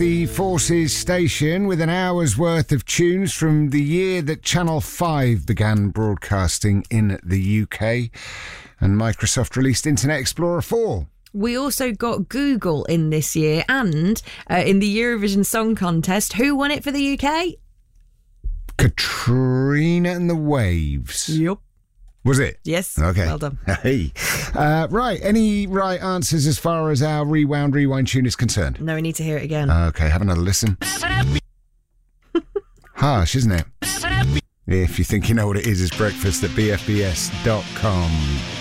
The Forces station with an hour's worth of tunes from the year that Channel 5 began broadcasting in the UK, and Microsoft released Internet Explorer 4. We also got Google in this year, and in the Eurovision Song Contest, who won it for the UK? Katrina and the Waves. Yep. Was it? Yes. Okay. Well done. Hey. Right. Any right answers as far as our rewind tune is concerned? No, we need to hear it again. Okay, have another listen. Harsh, isn't it? If you think you know what it is, it's breakfast at bfbs.com.